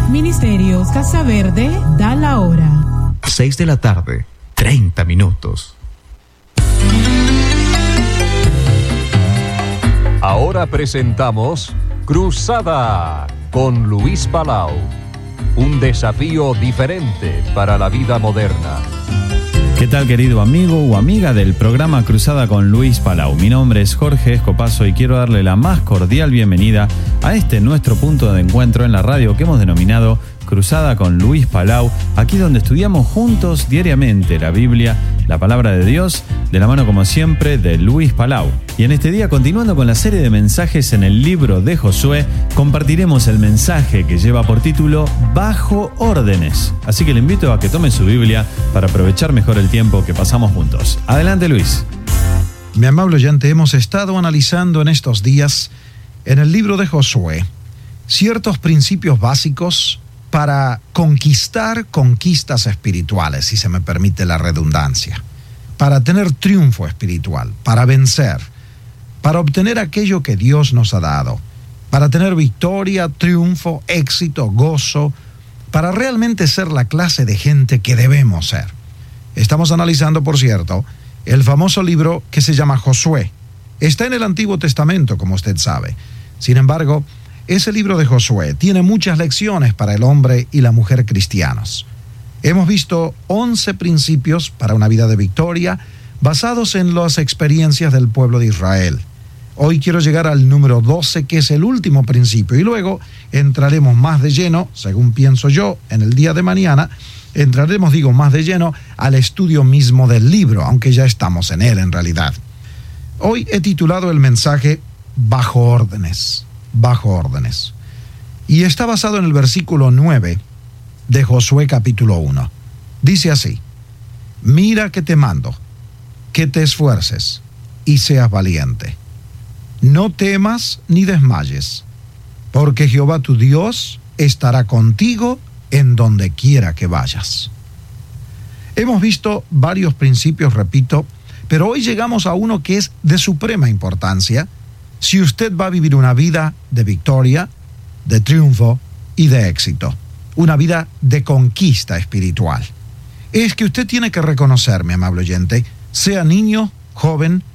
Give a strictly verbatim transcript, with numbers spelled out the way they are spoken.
Ministerios Casa Verde da la hora. seis de la tarde, treinta minutos. Ahora presentamos Cruzada con Luis Palau. Un desafío diferente para la vida moderna. ¿Qué tal, querido amigo o amiga del programa Cruzada con Luis Palau? Mi nombre es Jorge Escopazo y quiero darle la más cordial bienvenida a este nuestro punto de encuentro en la radio que hemos denominado Cruzada con Luis Palau, aquí donde estudiamos juntos diariamente la Biblia, la palabra de Dios, de la mano como siempre de Luis Palau. Y en este día, continuando con la serie de mensajes en el libro de Josué, compartiremos el mensaje que lleva por título Bajo órdenes. Así que le invito a que tome su Biblia para aprovechar mejor el tiempo que pasamos juntos. Adelante, Luis. Mi amable oyente, hemos estado analizando en estos días, en el libro de Josué, ciertos principios básicos para conquistar conquistas espirituales, si se me permite la redundancia, para tener triunfo espiritual, para vencer, para obtener aquello que Dios nos ha dado, para tener victoria, triunfo, éxito, gozo, para realmente ser la clase de gente que debemos ser. Estamos analizando, por cierto, el famoso libro que se llama Josué. Está en el Antiguo Testamento, como usted sabe. Sin embargo, ese libro de Josué tiene muchas lecciones para el hombre y la mujer cristianos. Hemos visto once principios para una vida de victoria basados en las experiencias del pueblo de Israel. Hoy quiero llegar al número doce, que es el último principio, y luego entraremos más de lleno, según pienso yo, en el día de mañana, entraremos, digo, más de lleno al estudio mismo del libro, aunque ya estamos en él en realidad. Hoy he titulado el mensaje Bajo órdenes. Bajo órdenes. Y está basado en el versículo nueve de Josué capítulo uno. Dice así: mira que te mando, que te esfuerces y seas valiente. No temas ni desmayes, porque Jehová tu Dios estará contigo en donde quiera que vayas. Hemos visto varios principios, repito, pero hoy llegamos a uno que es de suprema importancia si usted va a vivir una vida de victoria, de triunfo y de éxito, una vida de conquista espiritual. Es que usted tiene que reconocer, mi amable oyente, sea niño, joven